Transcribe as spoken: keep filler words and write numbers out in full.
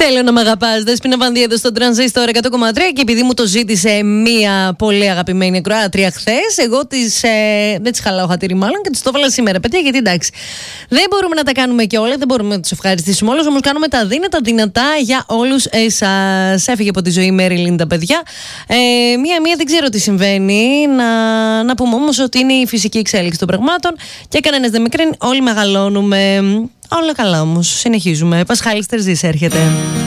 Θέλω να μ' αγαπάς. Δέσποινα Βανδύ εδώ στο Τρανζίστορ εκατό κόμμα τρία και επειδή μου το ζήτησε μία πολύ αγαπημένη ακροάτρια χθες, εγώ τις, ε, δεν τις χαλάω χατήρι μάλλον και τις το έβαλα σήμερα, παιδιά, γιατί εντάξει. Δεν μπορούμε να τα κάνουμε και όλα, δεν μπορούμε να τους ευχαριστήσουμε όλους, όμως κάνουμε τα δύνατα δυνατά για όλους εσάς. Έφυγε από τη ζωή η Μέριλιν τα παιδιά. Ε, Μία-μία δεν ξέρω τι συμβαίνει. Να, να πούμε όμως ότι είναι η φυσική εξέλιξη των πραγμάτων και κανένας δεν μικραίνει, όλοι μεγαλώνουμε. Όλα καλά όμως, συνεχίζουμε. Πασχάλης Τερζής έρχεται.